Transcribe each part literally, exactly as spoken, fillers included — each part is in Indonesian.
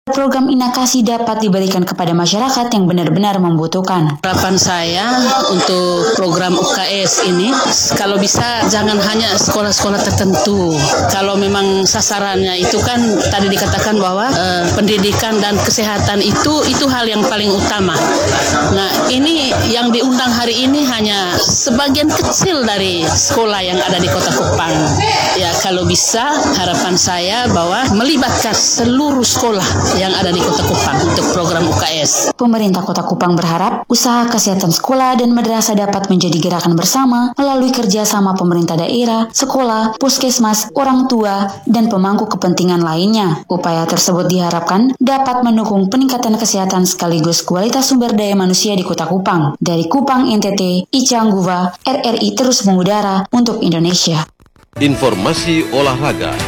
program Inakasi dapat diberikan kepada masyarakat yang benar-benar membutuhkan. Harapan saya untuk program U K S ini, kalau bisa jangan hanya sekolah-sekolah tertentu. Kalau memang sasarannya itu kan tadi dikatakan bahwa eh, pendidikan dan kesehatan itu itu hal yang paling utama. Nah, ini yang diundang hari ini hanya sebagian kecil dari sekolah yang ada di Kota Kupang. Ya, kalau bisa harapan saya bahwa melibatkan seluruh sekolah yang ada di Kota Kupang untuk program U K S. Pemerintah Kota Kupang berharap usaha kesehatan sekolah dan madrasah dapat menjadi gerakan bersama melalui kerjasama pemerintah daerah, sekolah, puskesmas, orang tua, dan pemangku kepentingan lainnya. Upaya tersebut diharapkan dapat mendukung peningkatan kesehatan sekaligus kualitas sumber daya manusia di Kota Kupang. Dari Kupang, N T T, Ica Angguva, R R I terus mengudara untuk Indonesia. Informasi olahraga.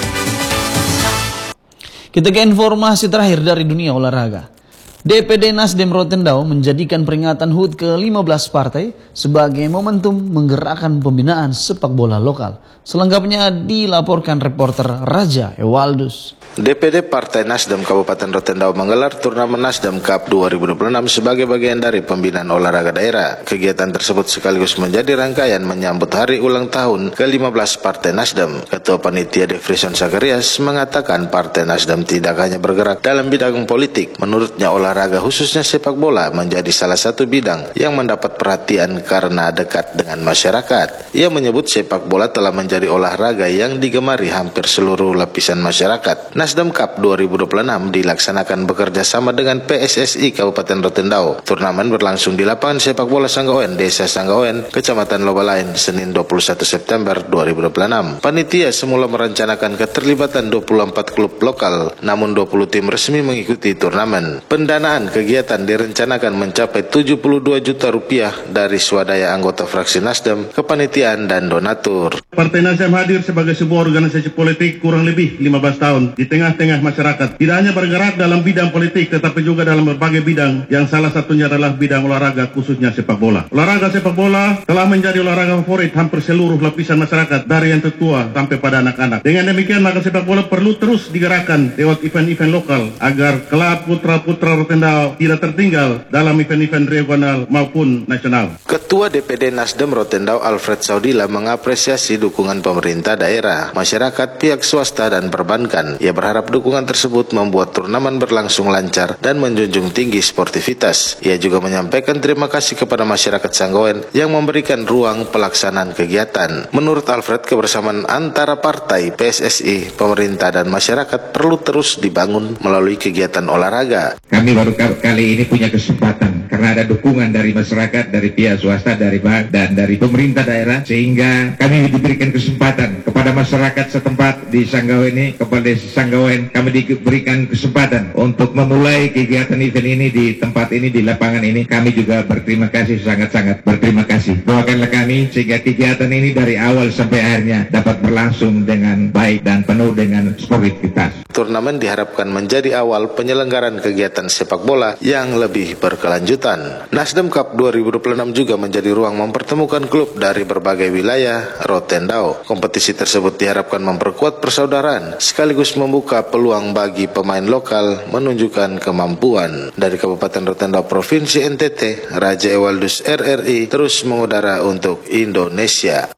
Kita ke informasi terakhir dari dunia olahraga. D P D Nasdem Rotendao menjadikan peringatan H U T ke lima belas partai sebagai momentum menggerakkan pembinaan sepak bola lokal. Selengkapnya dilaporkan reporter Raja Ewaldus. D P D Partai Nasdem Kabupaten Rotendao menggelar turnamen Nasdem Cup dua ribu dua puluh enam sebagai bagian dari pembinaan olahraga daerah. Kegiatan tersebut sekaligus menjadi rangkaian menyambut hari ulang tahun ke lima belas Partai Nasdem. Ketua Panitia Defrison Sakarias mengatakan Partai Nasdem tidak hanya bergerak dalam bidang politik. Menurutnya olahraga khususnya sepak bola menjadi salah satu bidang yang mendapat perhatian karena dekat dengan masyarakat. Ia menyebut sepak bola telah menjadi olahraga yang digemari hampir seluruh lapisan masyarakat. Nasdem Cup dua ribu dua puluh enam dilaksanakan bekerja sama dengan P S S I Kabupaten Rotendao. Turnamen berlangsung di lapangan sepak bola Sanggaoen, Desa Sanggaoen, Kecamatan Lobalain, Senin dua puluh satu September dua ribu dua puluh enam. Panitia semula merencanakan keterlibatan dua puluh empat klub lokal, namun dua puluh tim resmi mengikuti turnamen. Pendanaan kegiatan direncanakan mencapai tujuh puluh dua juta rupiah dari swadaya anggota fraksi Nasdem, kepanitiaan, dan donatur. Partai Nasdem hadir sebagai sebuah organisasi politik kurang lebih lima belas tahun di tengah-tengah masyarakat. Tidak hanya bergerak dalam bidang politik, tetapi juga dalam berbagai bidang, yang salah satunya adalah bidang olahraga, khususnya sepak bola. Olahraga sepak bola telah menjadi olahraga favorit hampir seluruh lapisan masyarakat, dari yang tertua sampai pada anak-anak. Dengan demikian, maka sepak bola perlu terus digerakkan lewat event-event lokal, agar klub putra-putra Rotendao tidak tertinggal dalam event-event regional maupun nasional. Ketua D P D Nasdem Rotendao Alfred Saudila mengapresiasi dukungan pemerintah daerah, masyarakat, pihak swasta, dan perbankan. Ia berharap dukungan tersebut membuat turnamen berlangsung lancar dan menjunjung tinggi sportivitas. Ia juga menyampaikan terima kasih kepada masyarakat Sanggaoen yang memberikan ruang pelaksanaan kegiatan. Menurut Alfred, kebersamaan antara partai, P S S I, pemerintah, dan masyarakat perlu terus dibangun melalui kegiatan olahraga. Kami baru kali ini punya kesempatan karena ada dukungan dari masyarakat, dari pihak swasta, dari bank, dan dari pemerintah daerah, sehingga kami diberikan kesempatan kepada masyarakat setempat di Sanggaoen ini, kepada Sanggaoen, kami diberikan kesempatan untuk memulai kegiatan event ini di tempat ini, di lapangan ini. Kami juga berterima kasih, sangat-sangat berterima kasih. Doakanlah kami sehingga kegiatan ini dari awal sampai akhirnya dapat berlangsung dengan baik dan penuh dengan sportivitas. Turnamen diharapkan menjadi awal penyelenggaraan kegiatan sepak bola yang lebih berkelanjutan. Nasdem Cup dua ribu dua puluh enam juga menjadi ruang mempertemukan klub dari berbagai wilayah Rotendao. Kompetisi tersebut diharapkan memperkuat persaudaraan sekaligus membuka peluang bagi pemain lokal menunjukkan kemampuan. Dari Kabupaten Rotendao, Provinsi N T T, Raja Ewaldus, R R I terus mengudara untuk Indonesia.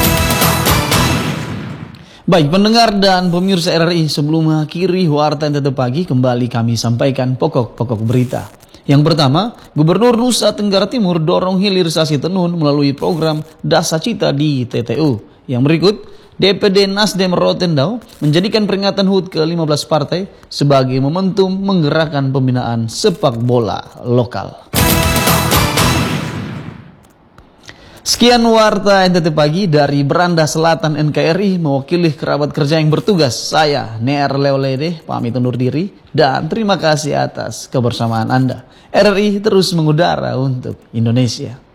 Baik pendengar dan pemirsa R R I, sebelum mengakhiri Warta N T T Pagi, kembali kami sampaikan pokok-pokok berita. Yang pertama, Gubernur Nusa Tenggara Timur dorong hilirisasi tenun melalui program Dasa Cita di T T U. Yang berikut, D P D Nasdem Rotendao menjadikan peringatan H U T ke lima belas partai sebagai momentum menggerakkan pembinaan sepak bola lokal. Sekian Warta N T T Pagi dari Beranda Selatan N K R I, mewakili kerabat kerja yang bertugas. Saya Neer Leolede pamit undur diri dan terima kasih atas kebersamaan Anda. R R I terus mengudara untuk Indonesia.